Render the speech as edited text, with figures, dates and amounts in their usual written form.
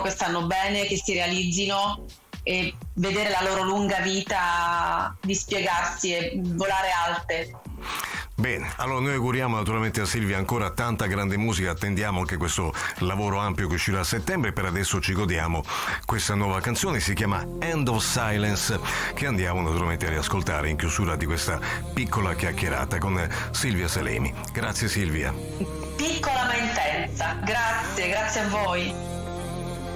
che stanno bene, che si realizzino e vedere la loro lunga vita dispiegarsi e volare alte. Bene, allora noi auguriamo naturalmente a Silvia ancora tanta grande musica, attendiamo anche questo lavoro ampio che uscirà a settembre. Per adesso ci godiamo questa nuova canzone, si chiama End of Silence, che andiamo naturalmente a riascoltare in chiusura di questa piccola chiacchierata con Silvia Salemi. Grazie Silvia. Piccola ma intensa, grazie a voi.